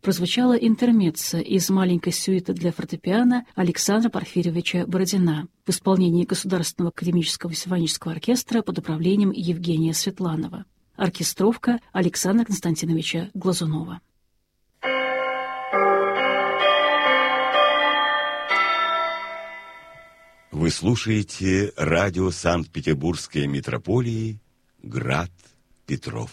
прозвучала интермеццо из маленькой сюиты для фортепиано Александра Порфирьевича Бородина в исполнении Государственного академического симфонического оркестра под управлением Евгения Светланова. Оркестровка Александра Константиновича Глазунова. Вы слушаете радио Санкт-Петербургской митрополии «Град Петров».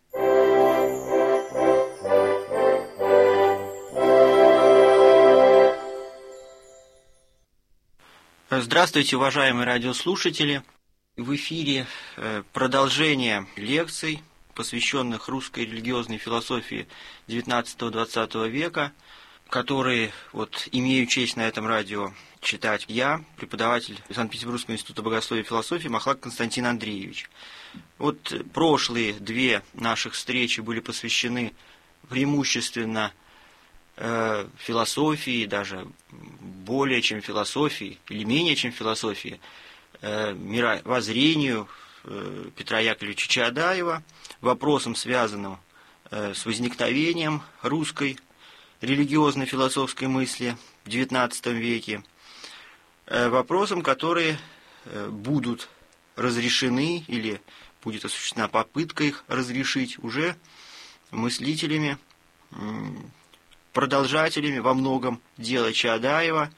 Здравствуйте, уважаемые радиослушатели! В эфире продолжение лекций, посвященных русской религиозной философии XIX-XX века, которые имею честь на этом радио читать я, преподаватель Санкт-Петербургского института богословия и философии Махлак Константин Андреевич. Прошлые две наших встречи были посвящены преимущественно философии, даже более чем философии, или менее чем философии, мировоззрению Петра Яковлевича Чаадаева, вопросам, связанным с возникновением русской религиозной философской мысли в XIX веке, вопросам, которые будут разрешены или будет осуществлена попытка их разрешить уже мыслителями, продолжателями во многом дела Чаадаева,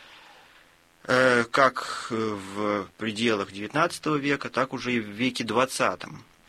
как в пределах XIX века, так уже и в веке XX.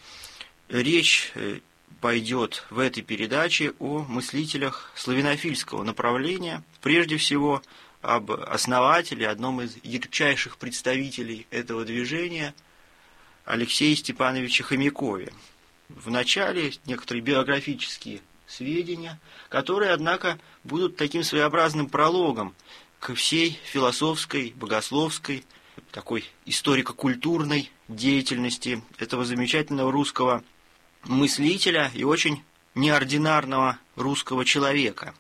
Речь пойдет в этой передаче о мыслителях славянофильского направления, прежде всего об основателе, одном из ярчайших представителей этого движения, Алексее Степановиче Хомякове. В начале некоторые биографические сведения, которые, однако, будут таким своеобразным прологом к всей философской, богословской, такой историко-культурной деятельности этого замечательного русского мыслителя и очень неординарного русского человека.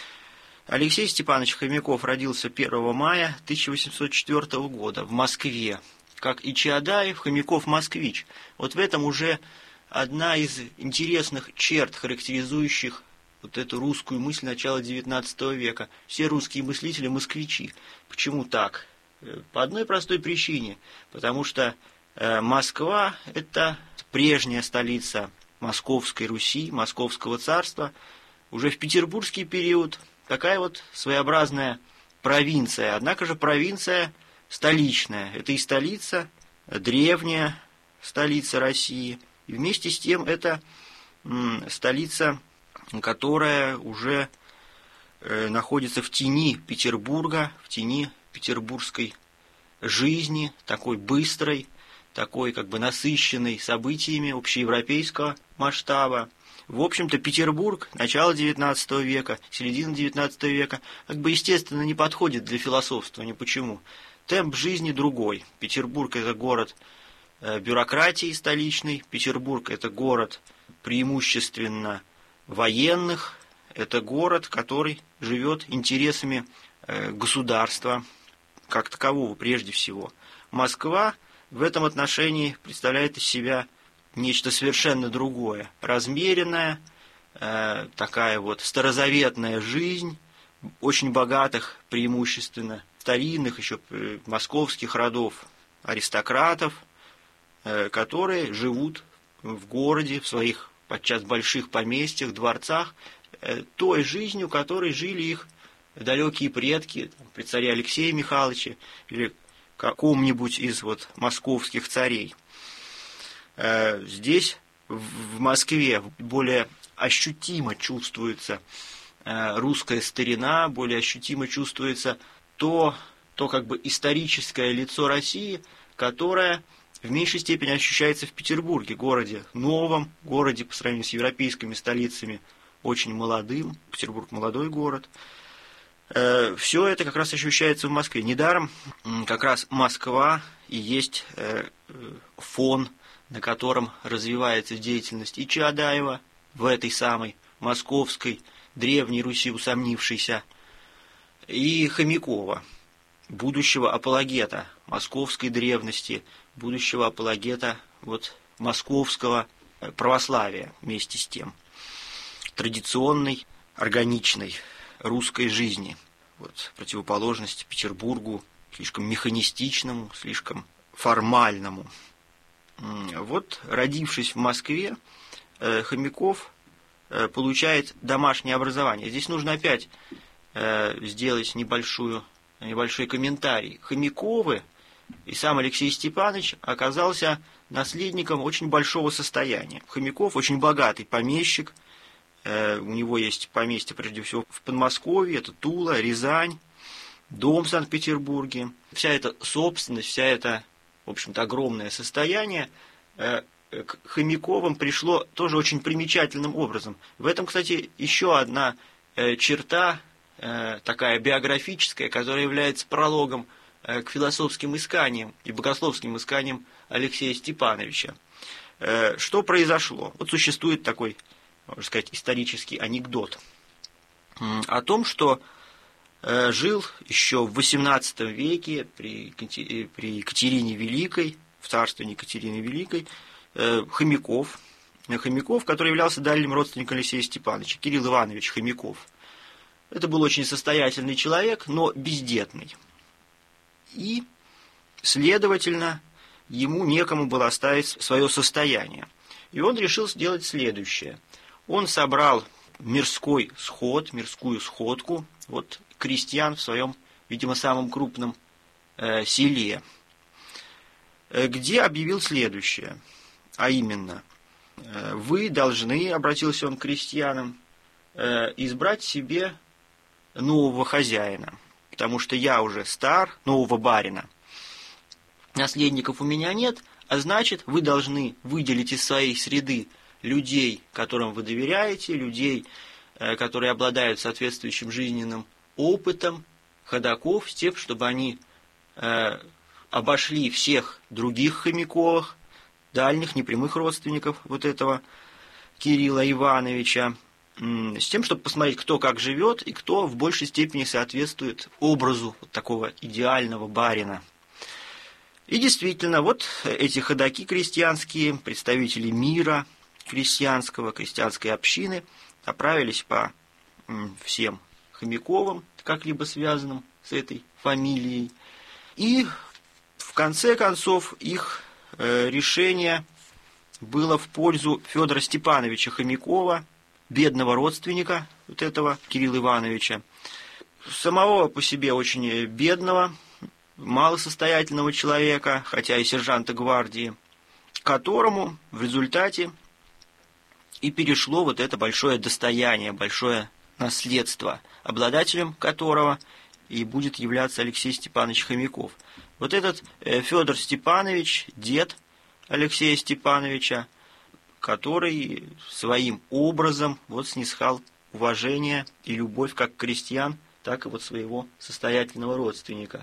Алексей Степанович Хомяков родился 1 мая 1804 года в Москве. Как и Чаадаев, Хомяков москвич. В этом уже одна из интересных черт, характеризующих эту русскую мысль начала XIX века. Все русские мыслители – москвичи. Почему так? По одной простой причине. Потому что Москва – это прежняя столица Московской Руси, Московского царства. Уже в петербургский период такая своеобразная провинция. Однако же провинция столичная. Это и столица, древняя столица России. И вместе с тем это столица, которая уже находится в тени Петербурга, в тени петербургской жизни, такой быстрой, такой насыщенной событиями общеевропейского масштаба. В общем-то, Петербург, начало XIX века, середина XIX века, естественно, не подходит для философствования. Почему? Темп жизни другой. Петербург – это город бюрократии столичной. Петербург – это город преимущественно военных. Это город, который живет интересами государства как такового прежде всего. Москва в этом отношении представляет из себя нечто совершенно другое. Размеренная, такая старозаветная жизнь, очень богатых, преимущественно старинных, еще московских родов, аристократов, которые живут в городе, в своих подчас больших поместьях, дворцах, той жизнью, которой жили их далекие предки, при царе Алексее Михайловиче или каком-нибудь из московских царей. Здесь, в Москве, более ощутимо чувствуется русская старина, более ощутимо чувствуется то историческое лицо России, которое в меньшей степени ощущается в Петербурге, городе новом, городе по сравнению с европейскими столицами очень молодым. Петербург – молодой город. Все это как раз ощущается в Москве. Недаром как раз Москва и есть фон, на котором развивается деятельность и Чаадаева в этой самой московской, древней Руси усомнившейся, и Хомякова, будущего апологета московской древности, будущего апологета московского православия вместе с тем, традиционной органичной русской жизни. Вот, противоположность Петербургу, слишком механистичному, слишком формальному. Вот, родившись в Москве, Хомяков получает домашнее образование. Здесь нужно опять сделать небольшой комментарий. Хомяковы и сам Алексей Степанович оказался наследником очень большого состояния. Хомяков очень богатый помещик. У него есть поместье, прежде всего, в Подмосковье, это Тула, Рязань, дом в Санкт-Петербурге. Вся эта собственность, вся эта, в общем-то, огромное состояние к Хомяковым пришло тоже очень примечательным образом. В этом, кстати, еще одна черта, такая биографическая, которая является прологом к философским исканиям и богословским исканиям Алексея Степановича. Что произошло? Вот существует такой, можно сказать, исторический анекдот о том, что жил еще в XVIII веке при Екатерине Великой, в царствовании Екатерины Великой, Хомяков, который являлся дальним родственником Алексея Степановича, Кирилл Иванович Хомяков. Это был очень состоятельный человек, но бездетный. И, следовательно, ему некому было оставить свое состояние. И он решил сделать следующее. Он собрал мирской сход, мирскую сходку вот, крестьян в своем, видимо, самом крупном селе, где объявил следующее, а именно, вы должны, обратился он к крестьянам, избрать себе нового хозяина, потому что я уже стар, нового барина, наследников у меня нет, а значит, вы должны выделить из своей среды людей, которым вы доверяете, людей, которые обладают соответствующим жизненным опытом, ходоков, с тем, чтобы они обошли всех других Хомяковых, дальних, непрямых родственников вот этого Кирилла Ивановича, с тем, чтобы посмотреть, кто как живет и кто в большей степени соответствует образу вот такого идеального барина. И действительно, вот эти ходаки крестьянские, представители мира крестьянского, крестьянской общины, отправились по всем Хомяковым, как-либо связанным с этой фамилией. И в конце концов их решение было в пользу Федора Степановича Хомякова, бедного родственника вот этого Кирилла Ивановича, самого по себе очень бедного, малосостоятельного человека, хотя и сержанта гвардии, которому в результате и перешло вот это большое достояние, большое наследство, обладателем которого и будет являться Алексей Степанович Хомяков. Вот этот Федор Степанович, дед Алексея Степановича, который своим образом вот снискал уважение и любовь как крестьян, так и вот своего состоятельного родственника.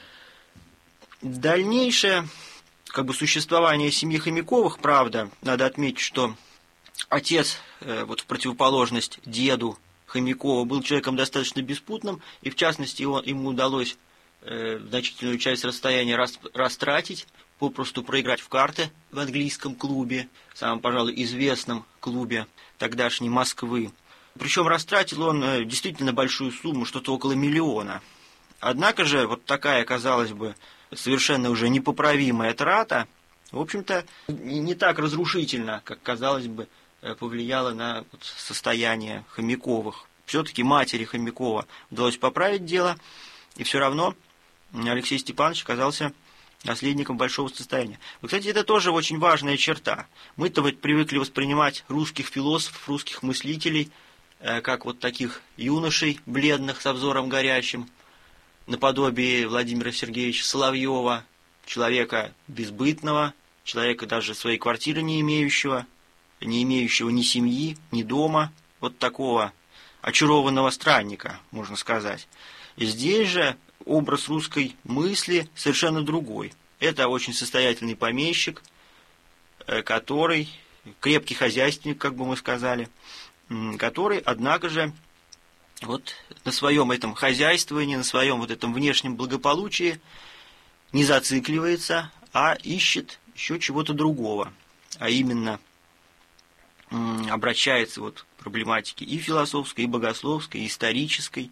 Дальнейшее существование семьи Хомяковых, правда, надо отметить, что отец, вот в противоположность деду Хомякова, был человеком достаточно беспутным, и в частности ему удалось значительную часть расстояния растратить, попросту проиграть в карты в английском клубе, самом, пожалуй, известном клубе тогдашней Москвы. Причем растратил он действительно большую сумму, что-то около 1 миллиона. Однако же вот такая, казалось бы, совершенно уже непоправимая трата, в общем-то, не так разрушительно, как, казалось бы, повлияла на состояние Хомяковых. Все-таки матери Хомякова удалось поправить дело, и все равно Алексей Степанович оказался наследником большого состояния. Вот, кстати, это тоже очень важная черта. Мы-то вот привыкли воспринимать русских философов, русских мыслителей, как вот таких юношей бледных с взором горящим, наподобие Владимира Сергеевича Соловьева, человека безбытного, человека даже своей квартиры не имеющего ни семьи, ни дома, вот такого очарованного странника, можно сказать. И здесь же образ русской мысли совершенно другой. Это очень состоятельный помещик, который, крепкий хозяйственник, как бы мы сказали, который, однако же, вот на своем этом хозяйствовании, на своем вот этом внешнем благополучии не зацикливается, а ищет еще чего-то другого, а именно обращается вот проблематики и философской, и богословской, и исторической.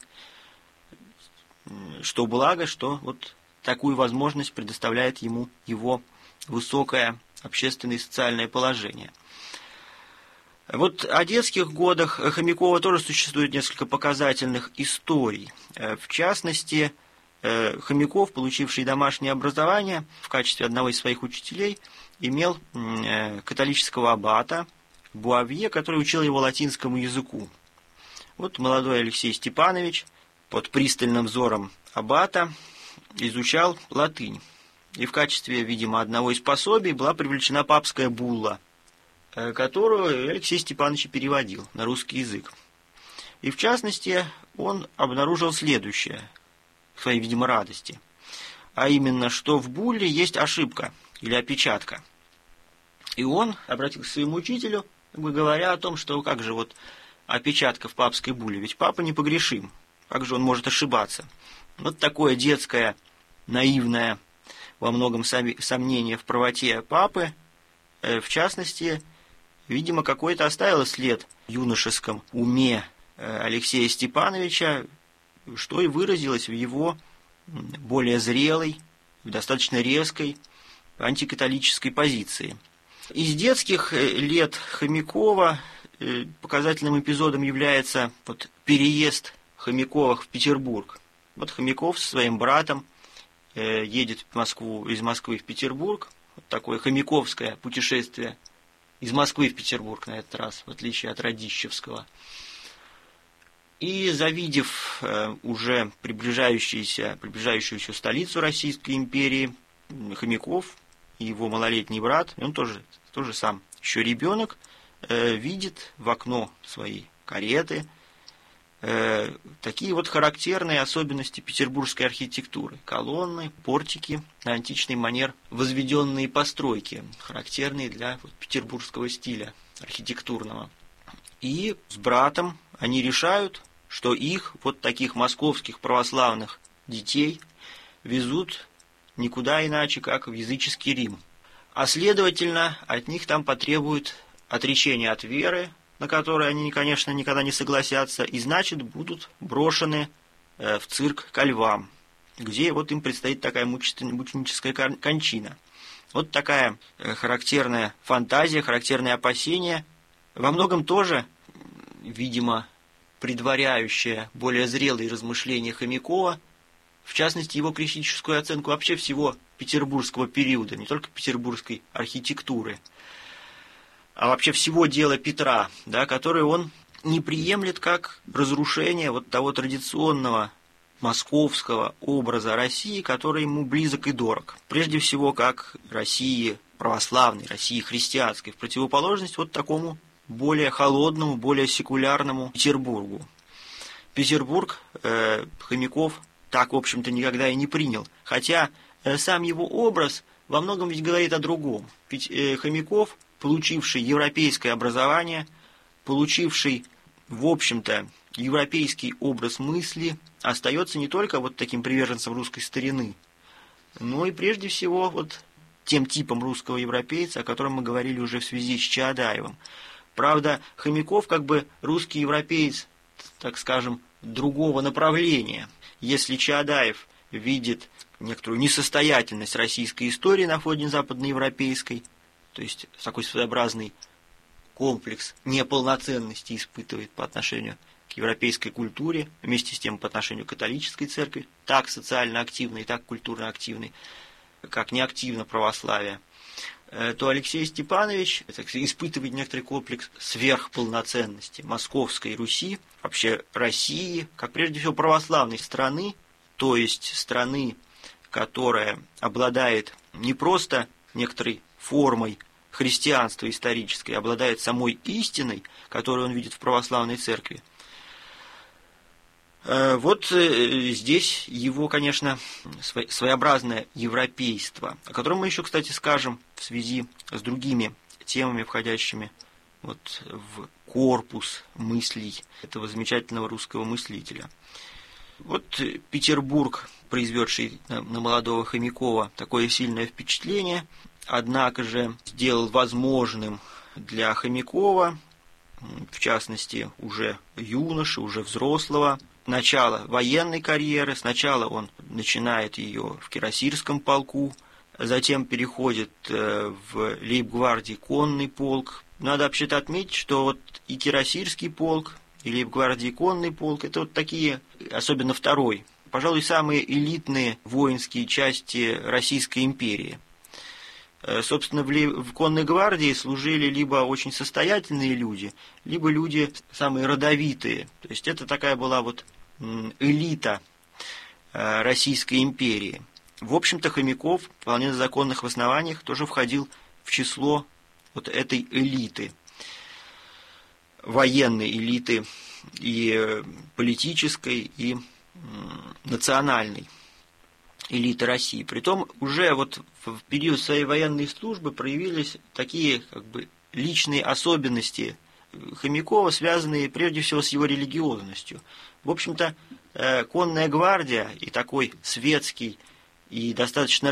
Что благо, что вот такую возможность предоставляет ему его высокое общественное и социальное положение. Вот о детских годах Хомякова тоже существует несколько показательных историй. В частности, Хомяков, получивший домашнее образование в качестве одного из своих учителей, имел католического аббата Буавье, который учил его латинскому языку. Вот молодой Алексей Степанович под пристальным взором аббата изучал латынь. И в качестве, видимо, одного из пособий была привлечена папская булла, которую Алексей Степанович переводил на русский язык. И в частности, он обнаружил следующее, к своей, видимо, радости. А именно, что в булле есть ошибка или опечатка. И он обратился к своему учителю, говоря о том, что как же вот опечатка в папской булле, ведь папа непогрешим, как же он может ошибаться. Вот такое детское, наивное, во многом сомнение в правоте папы, в частности, видимо, какой-то оставило след в юношеском уме Алексея Степановича, что и выразилось в его более зрелой, достаточно резкой антикатолической позиции. Из детских лет Хомякова показательным эпизодом является вот переезд Хомяковых в Петербург. Вот Хомяков со своим братом едет в Москву, из Москвы в Петербург. Вот такое хомяковское путешествие из Москвы в Петербург на этот раз, в отличие от Радищевского. И завидев уже приближающуюся столицу Российской империи, Хомяков и его малолетний брат, он тоже сам еще ребенок, видит в окно своей кареты такие вот характерные особенности петербургской архитектуры. Колонны, портики, на античный манер возведенные постройки, характерные для петербургского стиля архитектурного. И с братом они решают, что их, вот таких московских православных детей, везут никуда иначе, как в языческий Рим. А следовательно, от них там потребуют отречения от веры, на которые они, конечно, никогда не согласятся, и, значит, будут брошены в цирк ко львам, где вот им предстоит такая мученическая кончина. Вот такая характерная фантазия, характерное опасение, во многом тоже, видимо, предваряющее более зрелые размышления Хомякова, в частности, его критическую оценку вообще всего петербургского периода, не только петербургской архитектуры, а вообще всего дела Петра, да, который он не приемлет как разрушение вот того традиционного московского образа России, который ему близок и дорог. Прежде всего, как России православной, России христианской, в противоположность вот такому более холодному, более секулярному Петербургу. Петербург Хомяков так, в общем-то, никогда и не принял. Хотя сам его образ во многом ведь говорит о другом. Ведь Хомяков, получивший европейское образование, получивший, в общем-то, европейский образ мысли, остается не только вот таким приверженцем русской старины, но и прежде всего вот тем типом русского европейца, о котором мы говорили уже в связи с Чаадаевым. Правда, Хомяков как бы русский европеец, так скажем, другого направления. Если Чаадаев видит некоторую несостоятельность российской истории на фоне западноевропейской, то есть такой своеобразный комплекс неполноценности испытывает по отношению к европейской культуре, вместе с тем по отношению к католической церкви, так социально активной, так культурно активной, как неактивно православие, то Алексей Степанович испытывает некоторый комплекс сверхполноценности Московской Руси, вообще России, как прежде всего православной страны, то есть страны, которая обладает не просто некоторой формой христианства исторической, а обладает самой истиной, которую он видит в православной церкви. Вот здесь его, конечно, своеобразное европейство, о котором мы еще, кстати, скажем в связи с другими темами, входящими вот в корпус мыслей этого замечательного русского мыслителя. Вот Петербург, произведший на молодого Хомякова такое сильное впечатление, однако же сделал возможным для Хомякова в частности, уже юноши, уже взрослого. Начало военной карьеры. Сначала он начинает ее в Кирасирском полку, затем переходит в лейб-гвардии конный полк. Надо вообще-то отметить, что вот и Кирасирский полк, и лейб-гвардии конный полк – это вот такие, особенно второй, пожалуй, самые элитные воинские части Российской империи. Собственно, в конной гвардии служили либо очень состоятельные люди, либо люди самые родовитые. То есть это такая была вот элита Российской империи. В общем-то, Хомяков вполне на законных основаниях тоже входил в число вот этой элиты, военной элиты и политической, и национальной элиты России. Притом уже вот в период своей военной службы проявились такие как бы личные особенности Хомякова, связанные прежде всего с его религиозностью. В общем-то, конная гвардия и такой светский и достаточно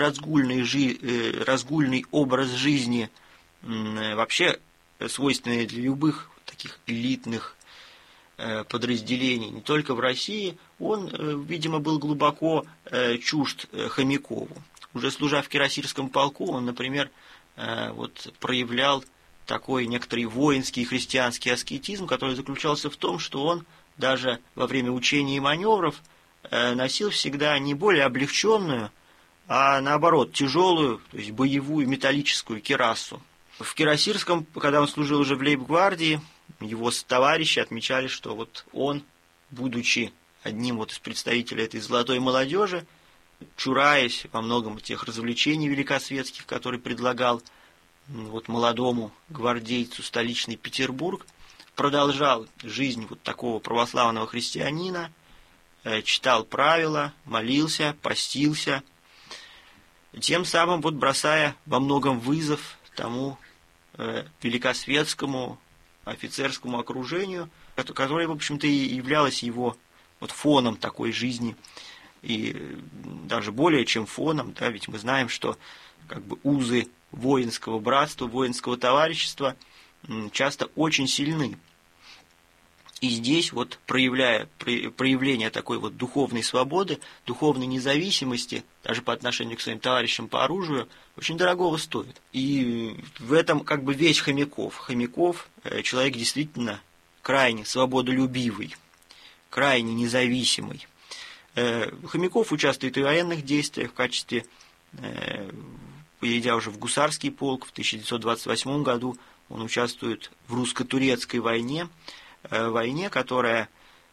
разгульный образ жизни, вообще свойственный для любых таких элитных подразделений, не только в России, он, видимо, был глубоко чужд Хомякову. Уже служа в Кирасирском полку, он, например, вот проявлял такой некоторый воинский христианский аскетизм, который заключался в том, что он даже во время учений и маневров носил всегда не более облегченную, а наоборот тяжелую, то есть боевую металлическую кирасу. В Кирасирском, когда он служил уже в лейб-гвардии, его товарищи отмечали, что вот он, будучи одним вот из представителей этой золотой молодежи, чураясь во многом тех развлечений великосветских, которые предлагал вот молодому гвардейцу столичный Петербург, продолжал жизнь вот такого православного христианина, читал правила, молился, постился, тем самым вот бросая во многом вызов тому великосветскому офицерскому окружению, которое, в общем-то, и являлось его вот фоном такой жизни, и даже более чем фоном, да, ведь мы знаем, что как бы узы воинского братства, воинского товарищества часто очень сильны. И здесь вот проявление такой вот духовной свободы, духовной независимости, даже по отношению к своим товарищам по оружию, очень дорогого стоит. И в этом как бы весь Хомяков. Хомяков – человек действительно крайне свободолюбивый, крайне независимый. Хомяков участвует и в военных действиях в качестве, перейдя уже в гусарский полк, в 1928 году он участвует в русско-турецкой войне, которая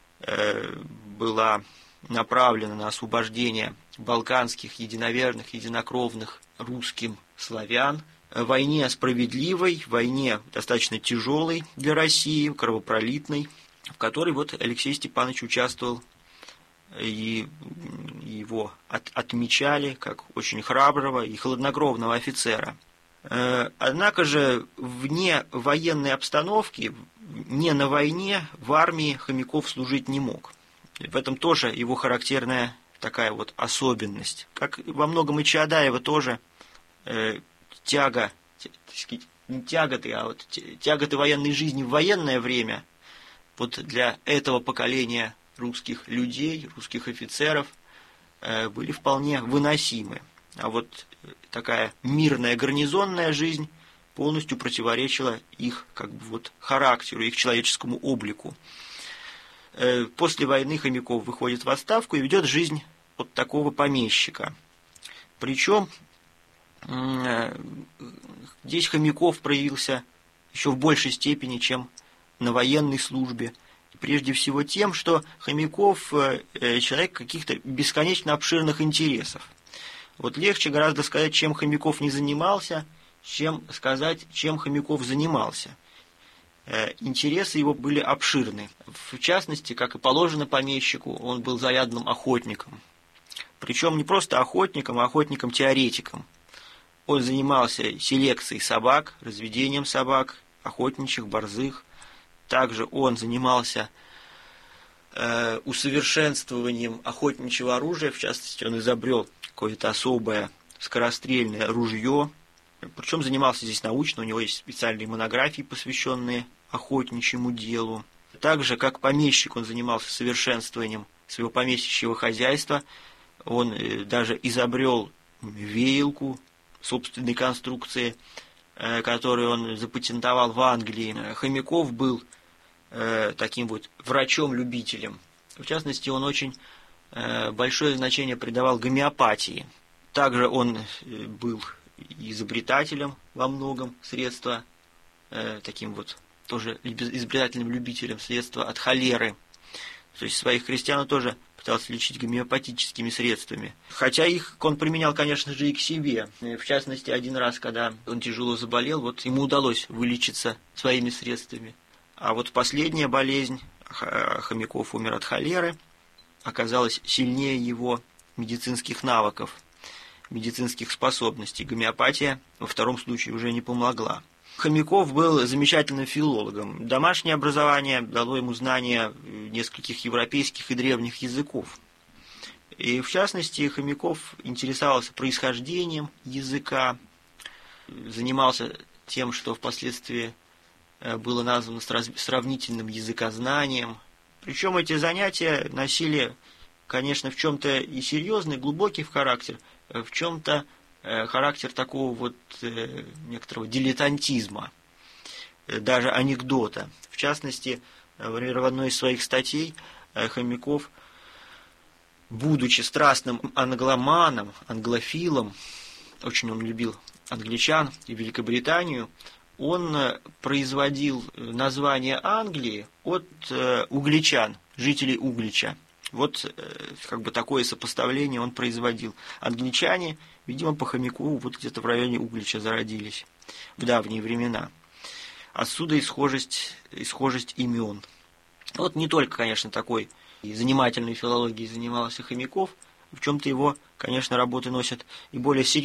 была направлена на освобождение балканских единоверных, единокровных русским славян, войне справедливой, войне достаточно тяжелой для России, кровопролитной, в которой вот Алексей Степанович участвовал, и его отмечали как очень храброго и хладнокровного офицера. Однако же вне военной обстановки, не на войне, в армии Хомяков служить не мог. В этом тоже его характерная такая вот особенность. Как во многом и Чаадаева тоже тяготы военной жизни в военное время вот для этого поколения русских людей, русских офицеров были вполне выносимы. А вот такая мирная гарнизонная жизнь полностью противоречила их как бы вот характеру, их человеческому облику. После войны Хомяков выходит в отставку и ведет жизнь вот такого помещика. Причем здесь Хомяков проявился еще в большей степени, чем на военной службе. Прежде всего тем, что Хомяков человек каких-то бесконечно обширных интересов. Вот легче гораздо сказать, чем Хомяков не занимался, чем сказать, чем Хомяков занимался. Интересы его были обширны. В частности, как и положено помещику, он был заядлым охотником. Причем не просто охотником, а охотником-теоретиком. Он занимался селекцией собак, разведением собак, охотничьих, борзых. Также он занимался усовершенствованием охотничьего оружия. В частности, он изобрел какое-то особое скорострельное ружье. Причем занимался здесь научно, у него есть специальные монографии, посвященные охотничьему делу. Также, как помещик, он занимался совершенствованием своего помещичьего хозяйства. Он даже изобрел веялку собственной конструкции, которую он запатентовал в Англии. Хомяков был таким вот врачом-любителем. В частности, он очень большое значение придавал гомеопатии. Также он был изобретателем во многом средства, таким вот тоже изобретательным любителем средства от холеры. То есть своих крестьян он тоже пытался лечить гомеопатическими средствами. Хотя их он применял, конечно же, и к себе. В частности, один раз, когда он тяжело заболел, вот ему удалось вылечиться своими средствами. А вот последняя болезнь, Хомяков умер от холеры, оказалась сильнее его медицинских навыков, медицинских способностей. Гомеопатия во втором случае уже не помогла. Хомяков был замечательным филологом. Домашнее образование дало ему знания нескольких европейских и древних языков. И в частности, Хомяков интересовался происхождением языка, занимался тем, что впоследствии было названо сравнительным языкознанием. Причем эти занятия носили, конечно, в чем-то и серьезный, глубокий характер, в чем-то характер такого вот некоторого дилетантизма, даже анекдота. В частности, в одной из своих статей Хомяков, будучи страстным англоманом, англофилом, очень он любил англичан и Великобританию, он производил название Англии от угличан, жителей Углича. Вот как бы такое сопоставление он производил. Англичане, видимо, по Хомякову вот где-то в районе Углича зародились в давние времена. Отсюда и схожесть имен. Вот не только, конечно, такой занимательной филологией занимался Хомяков, в чем-то его, конечно, работы носят и более серьезные